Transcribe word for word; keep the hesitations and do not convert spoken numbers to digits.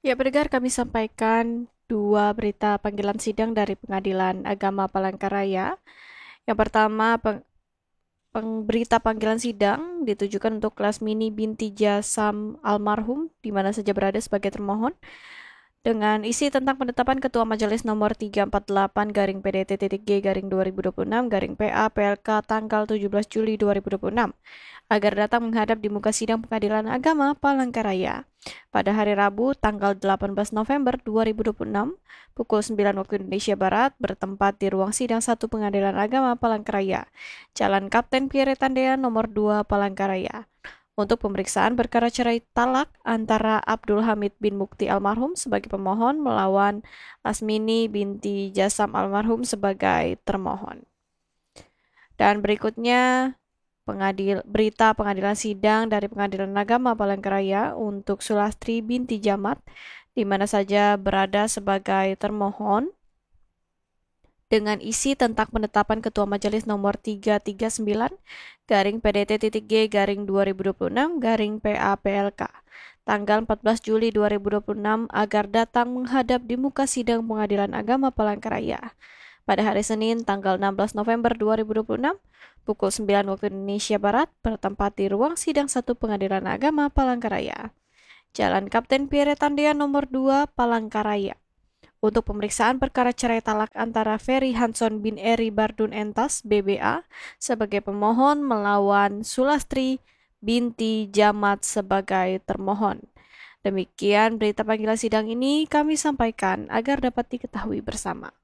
Ya, pendengar, kami sampaikan dua berita panggilan sidang dari Pengadilan Agama Palangkaraya. Yang pertama, peng, peng- berita panggilan sidang ditujukan untuk Lasmini binti Jasam almarhum, di mana saja berada sebagai termohon, dengan isi tentang penetapan Ketua Majelis nomor tiga empat delapan garing P D T titik G garing dua ribu dua puluh enam garing P A P L K tanggal tujuh belas Juli dua ribu dua puluh enam agar datang menghadap di muka sidang Pengadilan Agama Palangkaraya pada hari Rabu tanggal delapan belas November dua ribu dua puluh enam pukul sembilan waktu Indonesia Barat bertempat di ruang sidang satu Pengadilan Agama Palangkaraya, Jalan Kapten Pierre Tandean nomor dua Palangkaraya, untuk pemeriksaan perkara cerai talak antara Abdul Hamid bin Mukti almarhum sebagai pemohon melawan Lasmini binti Jasam almarhum sebagai termohon. Dan berikutnya pengadil berita pengadilan sidang dari Pengadilan Agama Palangkaraya untuk Sulastri binti Jamat, di mana saja berada sebagai termohon, dengan isi tentang penetapan Ketua Majelis nomor tiga tiga sembilan garing P D T titik G garing dua ribu dua puluh enam garing P A P L K tanggal empat belas Juli dua ribu dua puluh enam agar datang menghadap di muka sidang Pengadilan Agama Palangkaraya pada hari Senin tanggal enam belas November dua ribu dua puluh enam pukul sembilan waktu Indonesia Barat bertempat di ruang sidang satu Pengadilan Agama Palangkaraya, Jalan Kapten Pierre Tandean nomor dua Palangkaraya, untuk pemeriksaan perkara cerai talak antara Ferry Hanson bin Eri Bardun Entas B B A sebagai pemohon melawan Sulastri binti Jamat sebagai termohon. Demikian berita panggilan sidang ini kami sampaikan agar dapat diketahui bersama.